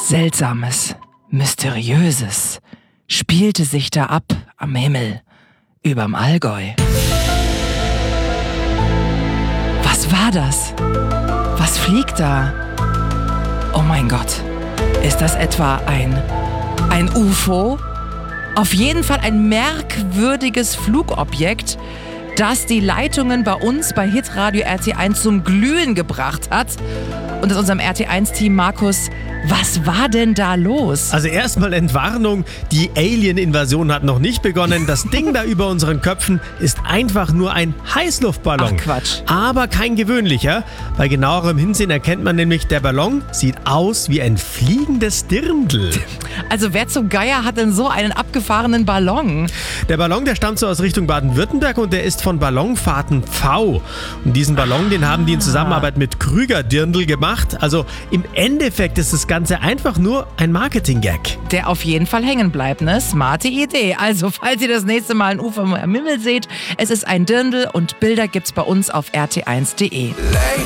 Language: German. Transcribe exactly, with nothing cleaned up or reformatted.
Seltsames, Mysteriöses spielte sich da ab am Himmel überm Allgäu. Was war das? Was fliegt da? Oh mein Gott, ist das etwa ein, ein U F O? Auf jeden Fall ein merkwürdiges Flugobjekt, das die Leitungen bei uns bei Hitradio R T eins zum Glühen gebracht hat. Und aus unserem R T eins-Team, Markus, was war denn da los? Also erstmal Entwarnung, die Alien-Invasion hat noch nicht begonnen. Das Ding da über unseren Köpfen ist einfach nur ein Heißluftballon. Ach Quatsch. Aber kein gewöhnlicher. Bei genauerem Hinsehen erkennt man nämlich, der Ballon sieht aus wie ein fliegendes Dirndl. Also wer zum Geier hat denn so einen abgefahrenen Ballon? Der Ballon, der stammt so aus Richtung Baden-Württemberg und der ist von Ballonfahrten V. Und diesen Ballon, den haben die in Zusammenarbeit mit Krüger Dirndl gemacht. Also im Endeffekt ist das Ganze einfach nur ein Marketing-Gag. Der auf jeden Fall hängen bleibt, ne? Smarte Idee. Also, falls ihr das nächste Mal ein U F O am Himmel seht, es ist ein Dirndl und Bilder gibt's bei uns auf r t eins punkt d e.